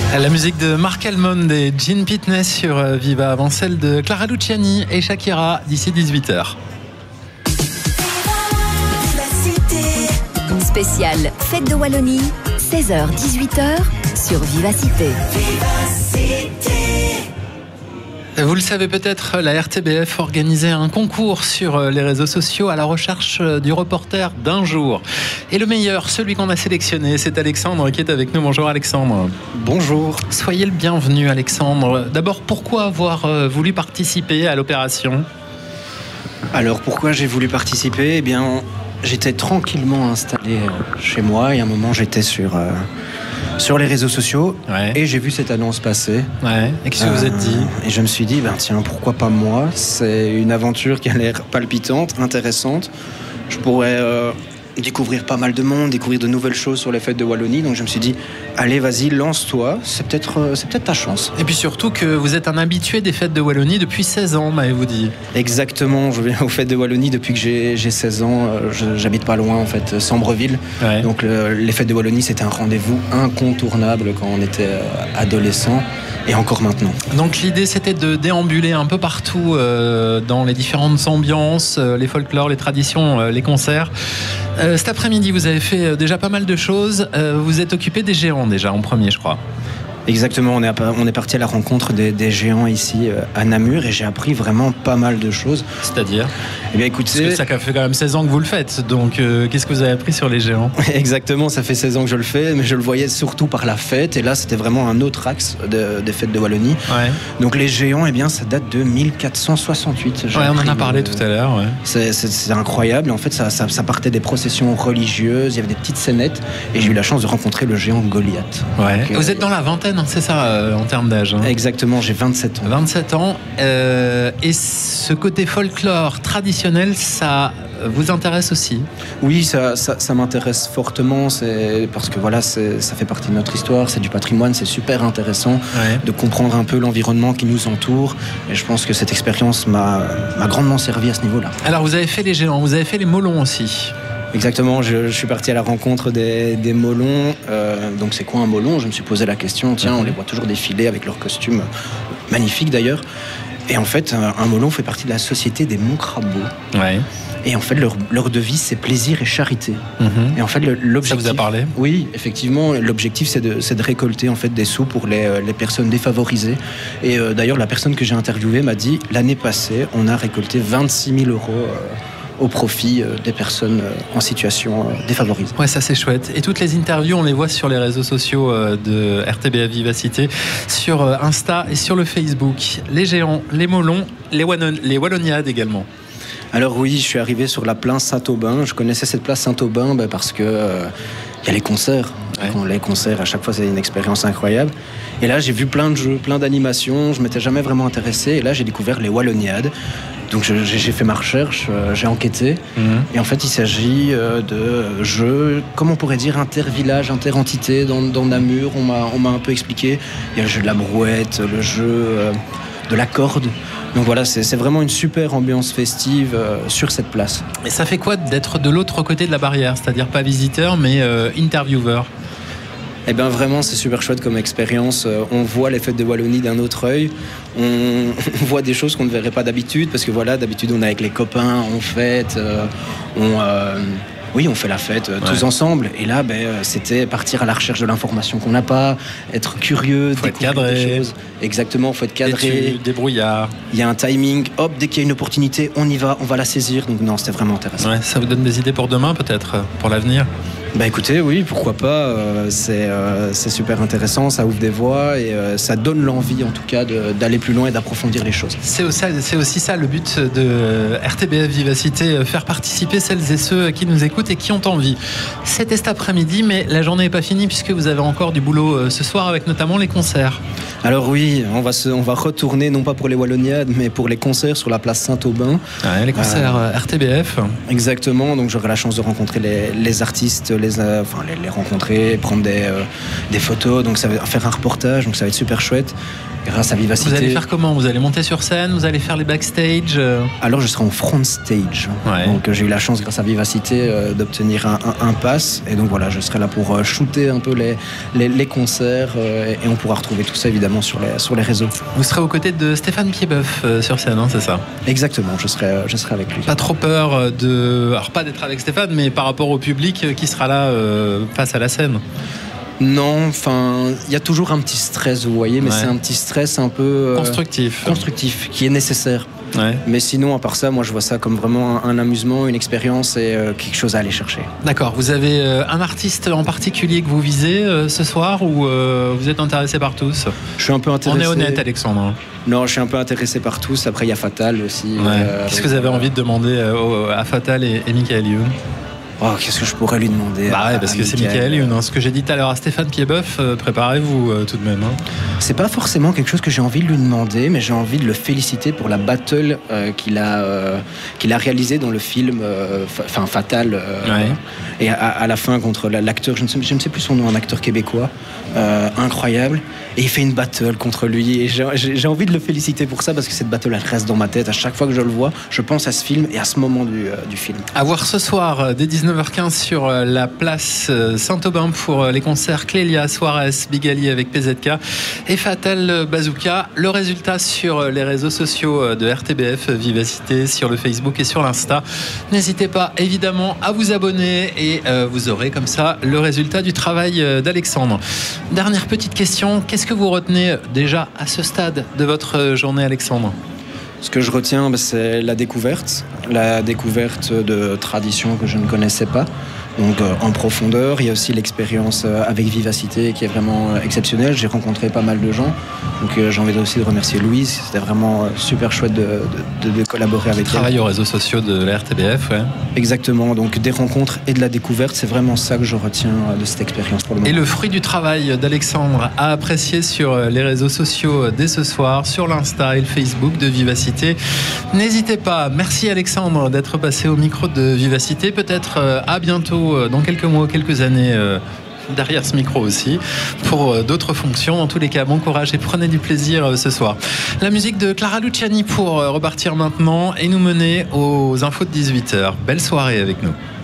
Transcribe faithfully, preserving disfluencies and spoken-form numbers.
La musique de Marc Almond et Gene Pitney sur Viva, avant celle de Clara Luciani et Shakira d'ici dix-huit heures. Spécial Fête de Wallonie, seize heures dix-huit heures sur Vivacité. Vous le savez peut-être, la R T B F organisait un concours sur les réseaux sociaux à la recherche du reporter d'un jour. Et le meilleur, celui qu'on a sélectionné, c'est Alexandre qui est avec nous. Bonjour Alexandre. Bonjour. Soyez le bienvenu Alexandre. D'abord, pourquoi avoir voulu participer à l'opération ? Alors pourquoi j'ai voulu participer ? Eh bien, j'étais tranquillement installé chez moi et à un moment j'étais sur... Euh... sur les réseaux sociaux, ouais. Et j'ai vu cette annonce passer. Ouais. Et qu'est-ce que euh, vous êtes dit ? Et je me suis dit, ben tiens, pourquoi pas moi ? C'est une aventure qui a l'air palpitante, intéressante. Je pourrais euh, découvrir pas mal de monde, découvrir de nouvelles choses sur les fêtes de Wallonie. Donc je me suis dit, allez, vas-y, lance-toi. C'est peut-être, euh, c'est peut-être ta chance. Et puis surtout que vous êtes un habitué des fêtes de Wallonie depuis seize ans, m'avez-vous dit ? Exactement. Je viens aux fêtes de Wallonie depuis que j'ai, j'ai seize ans. Je, j'habite pas loin, en fait, Sambreville. Ouais. Donc le, les fêtes de Wallonie, c'était un rendez-vous incontournable quand on était euh, adolescent. Et encore maintenant. Donc l'idée, c'était de déambuler un peu partout euh, dans les différentes ambiances, euh, les folklores, les traditions, euh, les concerts. Euh, cet après-midi, vous avez fait déjà pas mal de choses. Euh, vous êtes occupé des géants déjà en premier, je crois. Exactement, on est, on est parti à la rencontre des, des géants ici euh, à Namur et j'ai appris vraiment pas mal de choses. C'est-à-dire ? Eh bien écoutez... Parce que ça fait quand même seize ans que vous le faites, donc euh, qu'est-ce que vous avez appris sur les géants ? Exactement, ça fait seize ans que je le fais, mais je le voyais surtout par la fête et là c'était vraiment un autre axe de, des fêtes de Wallonie. Ouais. Donc les géants, eh bien ça date de mille quatre cent soixante-huit. Ouais, on en a parlé euh, tout à l'heure. Ouais. C'est, c'est, c'est incroyable, en fait ça, ça, ça partait des processions religieuses, il y avait des petites scénettes et j'ai eu la chance de rencontrer le géant Goliath. Ouais. Donc, vous euh, êtes dans la vingtaine, c'est ça euh, en termes d'âge hein. Exactement, j'ai vingt-sept ans. vingt-sept ans, euh, et ce côté folklore traditionnel, ça vous intéresse aussi ? Oui, ça, ça, ça m'intéresse fortement, c'est parce que voilà, c'est, ça fait partie de notre histoire, c'est du patrimoine, c'est super intéressant ouais. de comprendre un peu l'environnement qui nous entoure et je pense que cette expérience m'a, m'a grandement servi à ce niveau-là. Alors vous avez fait les géants, vous avez fait les molons aussi ? Exactement, je, je suis parti à la rencontre des, des molons. Euh, donc c'est quoi un molon ? Je me suis posé la question, tiens, on les voit toujours défiler avec leurs costumes magnifiques d'ailleurs. Et en fait, un, un molon fait partie de la société des Moncrabos. Ouais. Et en fait, leur, leur devise, c'est plaisir et charité. Mm-hmm. Et en fait, le, l'objectif... Ça vous a parlé ? Oui, effectivement, l'objectif, c'est de, c'est de récolter en fait, des sous pour les, les personnes défavorisées. Et euh, d'ailleurs, la personne que j'ai interviewée m'a dit, l'année passée, on a récolté vingt-six mille euros... Euh, au profit des personnes en situation défavorisée. Ouais, ça c'est chouette. Et toutes les interviews, on les voit sur les réseaux sociaux de R T B F Vivacité, sur Insta et sur le Facebook. Les géants, les molons, les, Wallon- les Walloniades également. Alors oui, je suis arrivé sur la place Saint-Aubin. Je connaissais cette place Saint-Aubin bah, parce que euh, y a les concerts. Ouais. Quand les concerts, à chaque fois, c'est une expérience incroyable. Et là, j'ai vu plein de jeux, plein d'animations. Je m'étais jamais vraiment intéressé. Et là, j'ai découvert les Walloniades. Donc je, j'ai fait ma recherche, euh, j'ai enquêté. Mmh. Et en fait, il s'agit euh, de jeux, comme on pourrait dire, inter-village, inter-entité dans, dans Namur. On m'a, on m'a un peu expliqué. Il y a le jeu de la brouette, le jeu euh, de la corde. Donc voilà, c'est, c'est vraiment une super ambiance festive euh, sur cette place. Et ça fait quoi d'être de l'autre côté de la barrière ? C'est-à-dire pas visiteur, mais euh, intervieweur ? Eh bien vraiment, c'est super chouette comme expérience. On voit les fêtes de Wallonie d'un autre œil. On, on voit des choses qu'on ne verrait pas d'habitude. Parce que voilà, d'habitude, on est avec les copains, on fête, euh, on... Euh, oui, on fait la fête euh, tous ouais. ensemble. Et là, ben, c'était partir à la recherche de l'information qu'on n'a pas, être curieux, faut découvrir être cadré. Des choses. Exactement, il faut être cadré. Des brouillards. Il y a un timing. Hop, dès qu'il y a une opportunité, on y va, on va la saisir. Donc non, c'était vraiment intéressant. Ouais, ça vous donne des idées pour demain, peut-être, pour l'avenir ? Bah écoutez, oui, pourquoi pas, euh, c'est, euh, c'est super intéressant, ça ouvre des voies et euh, ça donne l'envie en tout cas de, d'aller plus loin et d'approfondir les choses. C'est aussi, c'est aussi ça le but de R T B F Vivacité, faire participer celles et ceux qui nous écoutent et qui ont envie. C'était cet après-midi, mais la journée n'est pas finie puisque vous avez encore du boulot ce soir avec notamment les concerts. Alors oui, on va, se, on va retourner non pas pour les Walloniades mais pour les concerts sur la place Saint-Aubin. Ouais, les concerts euh, R T B F. Exactement, donc j'aurai la chance de rencontrer les, les artistes, les, euh, enfin, les, les rencontrer, prendre des, euh, des photos, donc ça va faire un reportage, donc ça va être super chouette. grâce à Vivacité. Vous allez faire comment? Vous allez monter sur scène? Vous allez faire les backstage? Alors je serai en front stage. Ouais. Donc j'ai eu la chance grâce à Vivacité euh, d'obtenir un, un, un pass. Et donc voilà, je serai là pour euh, shooter un peu les, les, les concerts euh, et on pourra retrouver tout ça évidemment sur les, sur les réseaux. Vous serez aux côtés de Stéphane Piedboeuf euh, sur scène, hein, c'est ça? Exactement, je serai, je serai avec lui. Pas trop peur de... Alors pas d'être avec Stéphane, mais par rapport au public qui sera là euh, face à la scène? Non, enfin, il y a toujours un petit stress, vous voyez, mais ouais. c'est un petit stress un peu... Euh, constructif. Constructif, qui est nécessaire. Ouais. Mais sinon, à part ça, moi je vois ça comme vraiment un, un amusement, une expérience et euh, quelque chose à aller chercher. D'accord. Vous avez euh, un artiste en particulier que vous visez euh, ce soir ou euh, vous êtes intéressé par tous? Je suis un peu intéressé. On est honnête, Alexandre. Non, je suis un peu intéressé par tous. Après, il y a Fatal aussi. Ouais. Euh, Qu'est-ce que vous avez envie de demander euh, à Fatal et, et Michael Youn? Oh, qu'est-ce que je pourrais lui demander? Bah ouais, parce que c'est Michael Youn. Hein. Ce que j'ai dit tout à l'heure à Stéphane Piedboeuf, euh, préparez-vous euh, tout de même. Hein. C'est pas forcément quelque chose que j'ai envie de lui demander, mais j'ai envie de le féliciter pour la battle euh, qu'il a, euh, qu'il a réalisée dans le film euh, fa- Fatal. Euh, ouais. Et à, à la fin, contre l'acteur, je ne sais, je ne sais plus son nom, un acteur québécois, euh, incroyable. Et il fait une battle contre lui. Et j'ai, j'ai envie de le féliciter pour ça, parce que cette battle, elle reste dans ma tête. À chaque fois que je le vois, je pense à ce film et à ce moment du, euh, du film. À voir ce soir, dès dix-neuf heures quinze, sur la place Saint-Aubin pour les concerts Clélia, Suarez, Bigali avec P Z K et Fatal Bazooka. Le résultat sur les réseaux sociaux de R T B F Vivacité, sur le Facebook et sur l'Insta. N'hésitez pas évidemment à vous abonner et euh, vous aurez comme ça le résultat du travail d'Alexandre. Dernière petite question, qu'est-ce que vous retenez déjà à ce stade de votre journée, Alexandre? Ce que je retiens, c'est la découverte, la découverte de traditions que je ne connaissais pas. Donc euh, en profondeur, il y a aussi l'expérience euh, avec Vivacité qui est vraiment euh, exceptionnelle. J'ai rencontré pas mal de gens, donc euh, j'ai envie aussi de remercier Louise. C'était vraiment euh, super chouette de, de, de, de collaborer avec elle. Travail aux réseaux sociaux de la R T B F, ouais. Exactement, donc des rencontres et de la découverte, c'est vraiment ça que je retiens de cette expérience pour le moment. Et le fruit du travail d'Alexandre à apprécier sur les réseaux sociaux dès ce soir, sur l'Insta et le Facebook de Vivacité. N'hésitez pas. Merci Alexandre d'être passé au micro de Vivacité. Peut-être euh, à bientôt dans quelques mois, quelques années euh, derrière ce micro aussi pour euh, d'autres fonctions. En tous les cas, bon courage et prenez du plaisir euh, ce soir. La musique de Clara Luciani pour euh, repartir maintenant et nous mener aux infos de dix-huit heures. Belle soirée avec nous.